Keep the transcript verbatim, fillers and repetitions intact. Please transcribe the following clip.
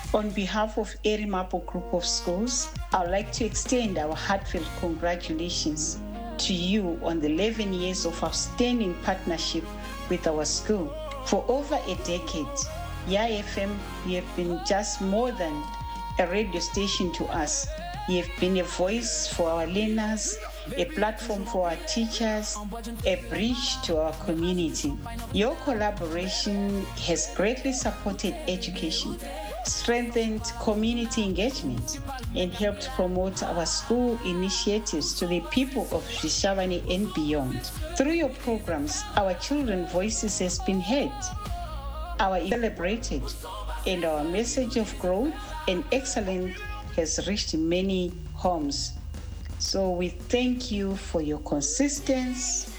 On behalf of Erimapo Group of Schools, I would like to extend our heartfelt congratulations to you on the eleven years of outstanding partnership with our school. For over a decade, Yaya F M, you have been just more than a radio station to us. You have been a voice for our learners, a platform for our teachers, a bridge to our community. Your collaboration has greatly supported education, strengthened community engagement, and helped promote our school initiatives to the people of Shishavane and beyond. Through your programs, our children's voices has been heard, our celebrated, and our message of growth and excellence has reached many homes. So we thank you for your consistency,